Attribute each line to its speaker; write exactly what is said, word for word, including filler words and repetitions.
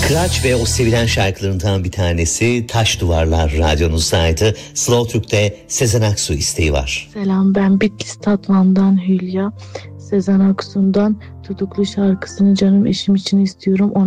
Speaker 1: Kıraç ve o sevilen şarkılarından bir tanesi Taş Duvarlar radyonuzdaydı. Slow Türk'te Sezen Aksu isteği var.
Speaker 2: Selam, ben Bitlis Tatvan'dan Hülya. Sezen Aksu'ndan Tutuklu şarkısını canım eşim için istiyorum.